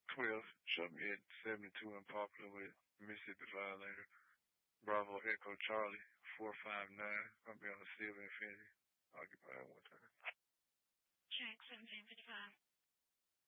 12, shut me at 72 and Poplar with Mississippi Violator. Bravo Echo Charlie 459. Gonna be on the Silver Infinity. Occupied one time. Check 1755.